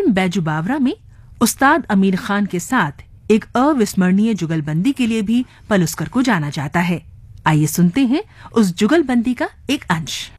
Film Baiju बावरा में उस्ताद आमिर खान के साथ एक अविस्मरणीय जुगलबंदी के लिए भी पलुस्कर को जाना जाता है। आइए सुनते हैं उस जुगलबंदी का एक अंश।